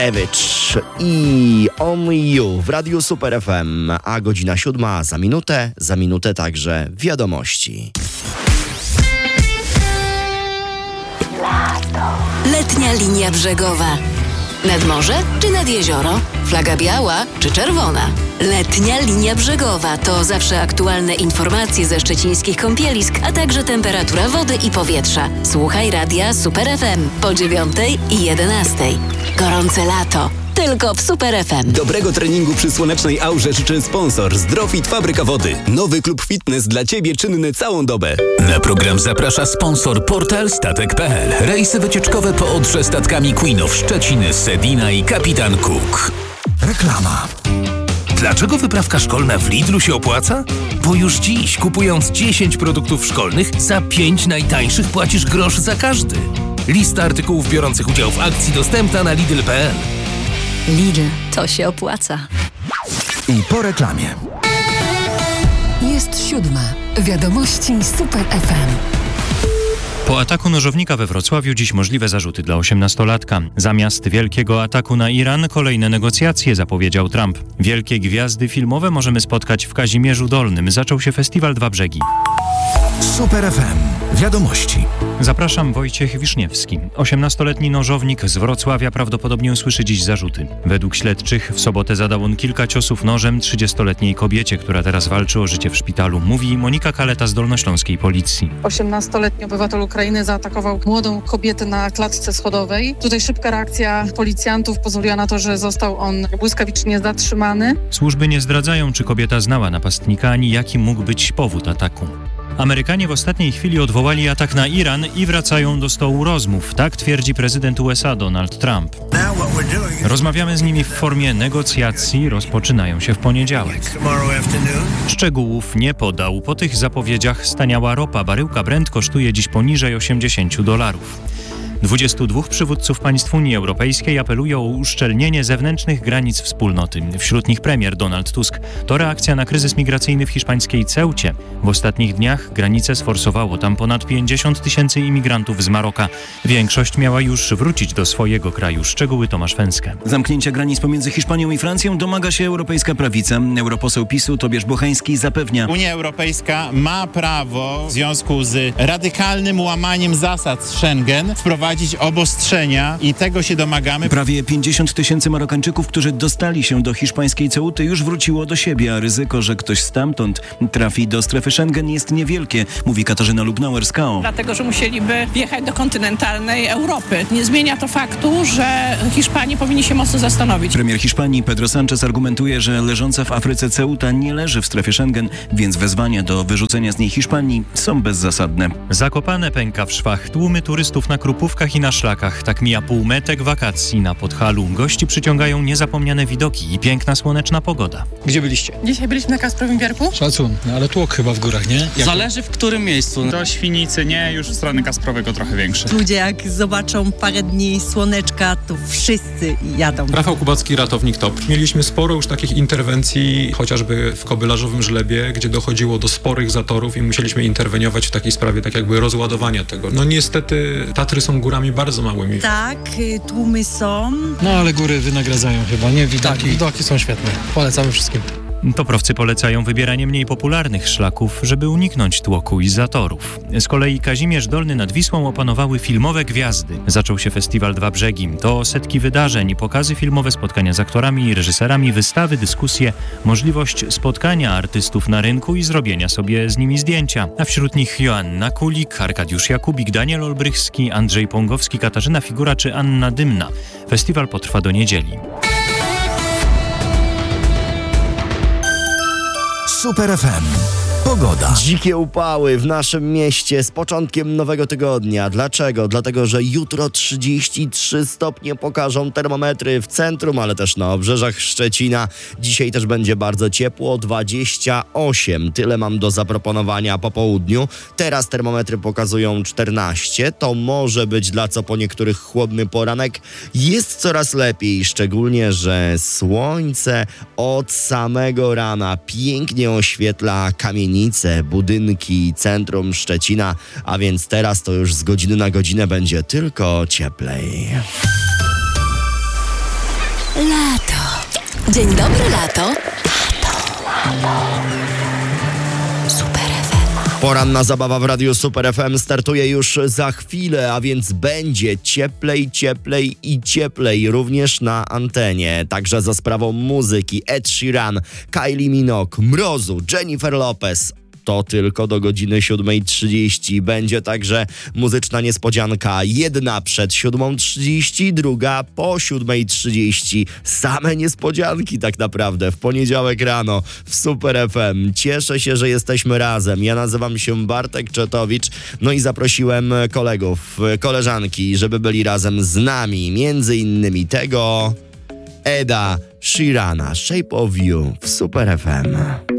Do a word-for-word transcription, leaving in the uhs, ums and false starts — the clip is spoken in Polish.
Ewicz i Only You w Radiu Super F M, a godzina siódma za minutę, za minutę także wiadomości. Letnia linia brzegowa. Nad morze czy nad jezioro? Flaga biała czy czerwona? Letnia linia brzegowa to zawsze aktualne informacje ze szczecińskich kąpielisk, a także temperatura wody i powietrza. Słuchaj radia Super F M po dziewiątej i jedenastej. Gorące lato. Tylko w Super F M. Dobrego treningu przy słonecznej aurze życzy sponsor Zdrofit Fabryka Wody. Nowy klub fitness dla Ciebie czynny całą dobę. Na program zaprasza sponsor portal statek kropka p l. Rejsy wycieczkowe po Odrze statkami Queen of Szczecin, Sedina i Kapitan Cook. Reklama. Dlaczego wyprawka szkolna w Lidlu się opłaca? Bo już dziś, kupując dziesięć produktów szkolnych, za pięć najtańszych płacisz grosz za każdy. Lista artykułów biorących udział w akcji dostępna na lidl kropka p l. Lidl, to się opłaca. I po reklamie. Jest siódma. Wiadomości Super F M. Po ataku nożownika we Wrocławiu dziś możliwe zarzuty dla osiemnastolatka. Zamiast wielkiego ataku na Iran kolejne negocjacje, zapowiedział Trump. Wielkie gwiazdy filmowe możemy spotkać w Kazimierzu Dolnym. Zaczął się festiwal Dwa Brzegi. Super F M. Wiadomości. Zapraszam, Wojciech Wiszniewski. osiemnastoletni nożownik z Wrocławia prawdopodobnie usłyszy dziś zarzuty. Według śledczych w sobotę zadał on kilka ciosów nożem trzydziestoletniej kobiecie, która teraz walczy o życie w szpitalu, mówi Monika Kaleta z dolnośląskiej policji. osiemnastoletni obywatel Ukrainy zaatakował młodą kobietę na klatce schodowej. Tutaj szybka reakcja policjantów pozwoliła na to, że został on błyskawicznie zatrzymany. Służby nie zdradzają, czy kobieta znała napastnika, ani jaki mógł być powód ataku. Amerykanie w ostatniej chwili odwołali atak na Iran i wracają do stołu rozmów. Tak twierdzi prezydent U S A Donald Trump. Rozmawiamy z nimi w formie negocjacji, rozpoczynają się w poniedziałek. Szczegółów nie podał. Po tych zapowiedziach staniała ropa. Baryłka Brent kosztuje dziś poniżej osiemdziesiąt dolarów. dwudziestu dwóch przywódców państw Unii Europejskiej apeluje o uszczelnienie zewnętrznych granic wspólnoty. Wśród nich premier Donald Tusk. To reakcja na kryzys migracyjny w hiszpańskiej Ceucie. W ostatnich dniach granicę sforsowało tam ponad pięćdziesiąt tysięcy imigrantów z Maroka. Większość miała już wrócić do swojego kraju. Szczegóły Tomasz Fęskę. Zamknięcia granic pomiędzy Hiszpanią i Francją domaga się europejska prawica. Europoseł PiSu Tobiasz Bocheński zapewnia: Unia Europejska ma prawo w związku z radykalnym łamaniem zasad Schengen wprowadzić obostrzenia i tego się domagamy. Prawie pięćdziesiąt tysięcy Marokańczyków, którzy dostali się do hiszpańskiej Ceuty, już wróciło do siebie, a ryzyko, że ktoś stamtąd trafi do strefy Schengen, jest niewielkie, mówi Katarzyna Lubnauer z K O. Dlatego, że musieliby wjechać do kontynentalnej Europy. Nie zmienia to faktu, że Hiszpanie powinni się mocno zastanowić. Premier Hiszpanii Pedro Sánchez argumentuje, że leżąca w Afryce Ceuta nie leży w strefie Schengen, więc wezwania do wyrzucenia z niej Hiszpanii są bezzasadne. Zakopane pęka w szwach. Tłumy turystów na Krupówkach i na szlakach. Tak mija półmetek wakacji na Podhalu. Gości przyciągają niezapomniane widoki i piękna słoneczna pogoda. Gdzie byliście? Dzisiaj byliśmy na Kasprowym Wierku. Szacun, ale tłok chyba w górach, nie? Jak... Zależy w którym miejscu. Do Świnicy nie, już w stronę Kasprowego trochę większy. Ludzie jak zobaczą parę dni słoneczka, to wszyscy jadą. Rafał Kubacki, ratownik T O P. Mieliśmy sporo już takich interwencji, chociażby w Kobylarzowym Żlebie, gdzie dochodziło do sporych zatorów i musieliśmy interweniować w takiej sprawie, tak jakby rozładowania tego. No niestety Tatry są górami bardzo małymi. Tak, tłumy są. No ale góry wynagradzają chyba, nie? Widoki, tak, widoki są świetne. Polecamy wszystkim. Toprowcy polecają wybieranie mniej popularnych szlaków, żeby uniknąć tłoku i zatorów. Z kolei Kazimierz Dolny nad Wisłą opanowały filmowe gwiazdy. Zaczął się festiwal Dwa Brzegi. To setki wydarzeń, pokazy filmowe, spotkania z aktorami i reżyserami, wystawy, dyskusje, możliwość spotkania artystów na rynku i zrobienia sobie z nimi zdjęcia. A wśród nich Joanna Kulik, Arkadiusz Jakubik, Daniel Olbrychski, Andrzej Pągowski, Katarzyna Figura czy Anna Dymna. Festiwal potrwa do niedzieli. Super F M. Pogoda. Dzikie upały w naszym mieście z początkiem nowego tygodnia. Dlaczego? Dlatego, że jutro trzydzieści trzy stopnie pokażą termometry w centrum, ale też na obrzeżach Szczecina. Dzisiaj też będzie bardzo ciepło, dwadzieścia osiem. Tyle mam do zaproponowania po południu. Teraz termometry pokazują czternaście. To może być dla co po niektórych chłodny poranek. Jest coraz lepiej, szczególnie, że słońce od samego rana pięknie oświetla kamienice, budynki, centrum Szczecina, a więc teraz to już z godziny na godzinę będzie tylko cieplej. Lato. Dzień dobry, lato. Lato. Super F M. Poranna zabawa w Radiu Super F M startuje już za chwilę, a więc będzie cieplej, cieplej i cieplej również na antenie. Także za sprawą muzyki Ed Sheeran, Kylie Minogue, mrozu, Jennifer Lopez. To tylko do godziny siódma trzydzieści. Będzie także muzyczna niespodzianka. Jedna przed siódma trzydzieści, druga po siódma trzydzieści. Same niespodzianki tak naprawdę w poniedziałek rano w Super F M. Cieszę się, że jesteśmy razem. Ja nazywam się Bartek Czetowicz, no i zaprosiłem kolegów, koleżanki, żeby byli razem z nami. Między innymi tego Eda Sheerana, Shape of You w Super F M.